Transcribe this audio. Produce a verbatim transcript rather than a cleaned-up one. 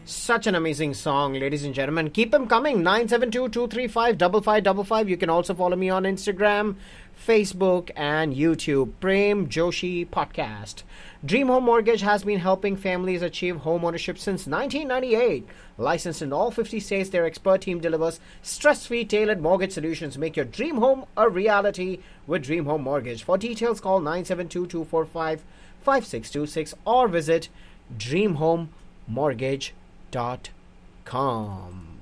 Such an amazing song, ladies and gentlemen. Keep them coming. nine seven two, two three five, five five five five. You can also follow me on Instagram, Facebook, and YouTube. Prem Joshi Podcast. Dream Home Mortgage has been helping families achieve home ownership since nineteen ninety-eight. Licensed in all fifty states, their expert team delivers stress-free, tailored mortgage solutions. Make your dream home a reality with Dream Home Mortgage. For details, call nine seven two, two four five, five six two six or visit dream home mortgage dot com.